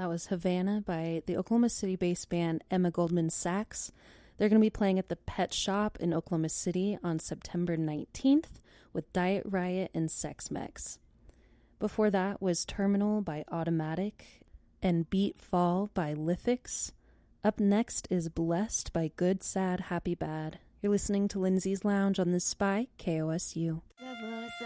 That was Havana by the Oklahoma City-based band Emma Goldman Sachs. They're going to be playing at the Pet Shop in Oklahoma City on September 19th with Diet Riot and Sex Mex. Before that was Terminal by Automatic and Beat Fall by Lithics. Up next is Blessed by Good, Sad, Happy, Bad. You're listening to Lindsay's Lounge on the Spy, KOSU.